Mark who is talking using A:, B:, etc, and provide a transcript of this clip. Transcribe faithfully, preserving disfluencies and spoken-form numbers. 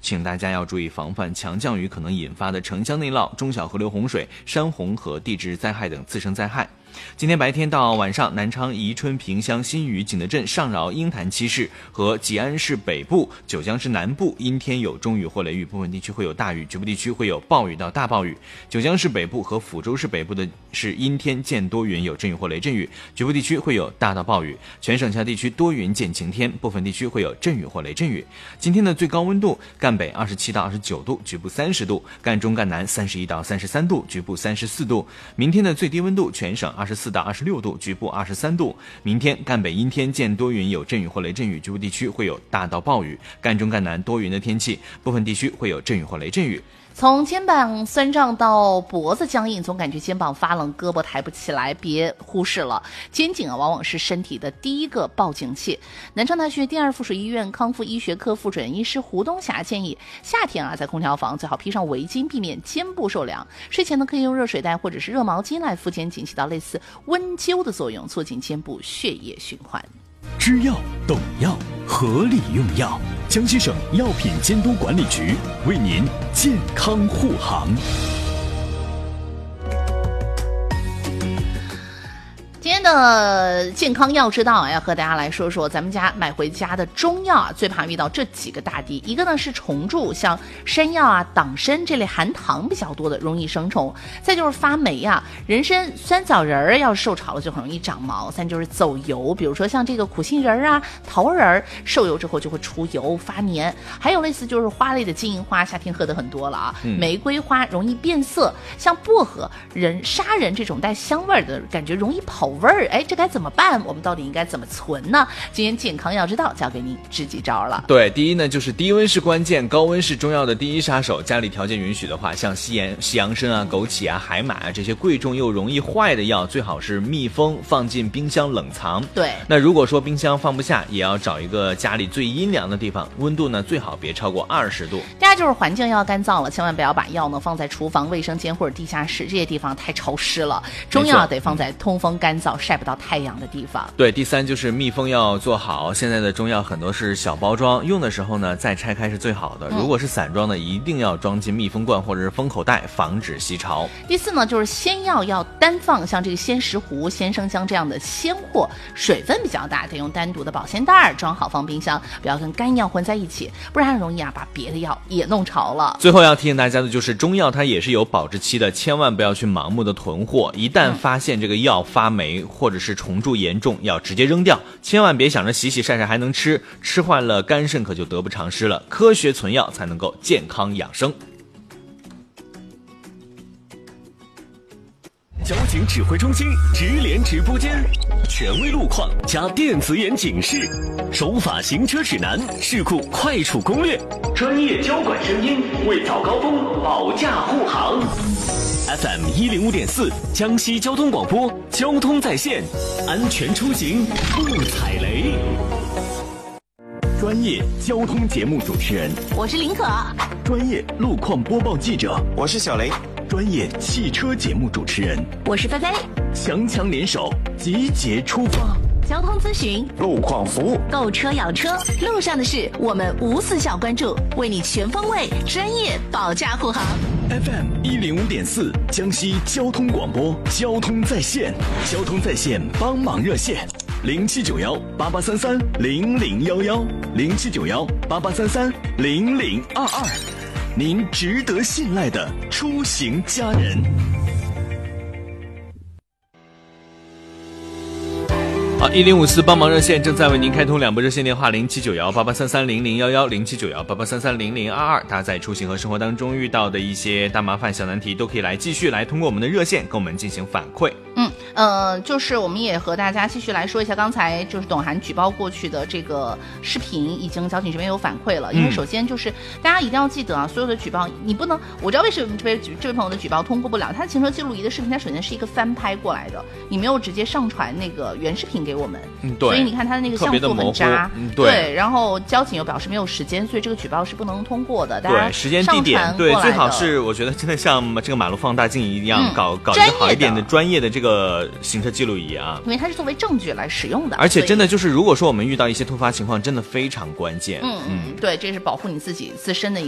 A: 请大家要注意防范强降雨可能引发的城乡内涝、中小河流洪水、山洪和地质灾害等次生灾害。今天白天到晚上，南昌、宜春、萍乡、新余、景德镇、上饶、鹰潭七市和吉安市北部、九江市南部阴天有中雨或雷雨，部分地区会有大雨，局部地区会有暴雨到大暴雨。九江市北部和抚州市北部的是阴天见多云，有阵雨或雷阵雨，局部地区会有大到暴雨。全省其他地区多云见晴天，部分地区会有阵雨或雷阵雨。今天的最高温度，赣北二十七到二十九度，局部三十度；赣中赣南三十一到三十三度，局部三十四度。明天的最低温度，全省二十四到二十六度，局部二十三度。明天赣北阴天见多云，有阵雨或雷阵雨，局部地区会有大到暴雨。赣中赣南多云的天气，部分地区会有阵雨或雷阵雨。
B: 从肩膀酸胀到脖子僵硬，总感觉肩膀发冷，胳膊抬不起来，别忽视了。肩颈啊，往往是身体的第一个报警器。南昌大学第二附属医院康复医学科副主任医师胡东霞建议，夏天啊，在空调房最好披上围巾，避免肩部受凉。睡前呢，可以用热水袋或者是热毛巾来敷肩颈，起到类似温灸的作用，促进肩部血液循环。
C: 知药懂药，合理用药。江西省药品监督管理局为您健康护航。
B: 今天的健康药之道要和大家来说说，咱们家买回家的中药啊，最怕遇到这几个大敌。一个呢是虫蛀，像山药啊、党参这类含糖比较多的容易生虫；再就是发霉啊，人参、酸枣仁儿要是受潮了就很容易长毛；三就是走油，比如说像这个苦杏仁啊、桃仁儿，受油之后就会出油发黏；还有类似就是花类的金银花，夏天喝的很多了啊，嗯、玫瑰花容易变色，像薄荷、人砂仁这种带香味的感觉容易跑味儿，哎，这该怎么办？我们到底应该怎么存呢？今天健康药之道交给您支几招了。
A: 对，第一呢就是低温是关键，高温是中药的第一杀手。家里条件允许的话，像西洋西洋参啊、枸杞啊、海马啊这些贵重又容易坏的药，最好是密封放进冰箱冷藏。
B: 对，
A: 那如果说冰箱放不下，也要找一个家里最阴凉的地方，温度呢最好别超过二十度。
B: 第二就是环境要干燥了，千万不要把药呢放在厨房、卫生间或者地下室这些地方太潮湿了。中药得放在通风干燥、晒不到太阳的地方。
A: 对，第三就是密封要做好。现在的中药很多是小包装，用的时候呢再拆开是最好的。如果是散装的，一定要装进密封罐或者是封口袋，防止吸潮。
B: 第四呢就是鲜药要单放，像这个鲜石斛、鲜生姜这样的鲜货，水分比较大，得用单独的保鲜袋装好放冰箱，不要跟干药混在一起，不然容易啊把别的药也弄潮了。
A: 最后要提醒大家的就是，中药它也是有保质期的，千万不要去盲目的囤货。一旦发现这个药发霉或者是虫蛀严重，要直接扔掉，千万别想着洗洗晒晒还能吃，吃坏了肝肾可就得不偿失了。科学存药才能够健康养生。
C: 交警指挥中心直连直播间，权威路况加电子眼警示，守法行车指南，事故快处攻略，专业交管声音为早高峰保驾护航。F M 一零五点四，江西交通广播，交通在线，安全出行不踩雷。专业交通节目主持人，
B: 我是林可；
C: 专业路况播报记者，
D: 我是小雷；
C: 专业汽车节目主持人，
B: 我是菲菲。
C: 强强联手，集结出发。
B: 交通咨询、
D: 路况服务、
B: 购车养车，路上的事我们无死角关注，为你全方位、专业保驾护航。
C: F M 一零五点四，江西交通广播，交通在线，交通在线帮忙热线。零七九幺八八三三零零幺幺，零七九幺八八三三零零二二，您值得信赖的出行家人。
A: 好，一零五四帮忙热线正在为您开通两部热线电话，零七九幺八八三三零零幺幺，零七九幺八八三三零零二二。大家在出行和生活当中遇到的一些大麻烦、小难题，都可以来继续来通过我们的热线跟我们进行反馈。
B: 嗯，呃，就是我们也和大家继续来说一下，刚才就是董涵举报过去的这个视频，已经交警这边有反馈了。因为首先就是大家一定要记得啊，所有的举报你不能，我知道为什么这位这位朋友的举报通过不了，他的行车记录仪的视频，它首先是一个翻拍过来的，你没有直接上传那个原视频给我们，
A: 嗯，对，
B: 所以你看他的那个像素很渣，
A: 嗯，对，
B: 对，然后交警又表示没有时间，所以这个举报是不能通过的。大家
A: 对，时间地点，对，最好是我觉得真的像这个马路放大镜一样，嗯、搞搞一个好一点的专业的这个行车记录仪啊，
B: 因为它是作为证据来使用的。
A: 而且真的就是，如果说我们遇到一些突发情况，真的非常关键。
B: 嗯嗯，对，这是保护你自己自身的一个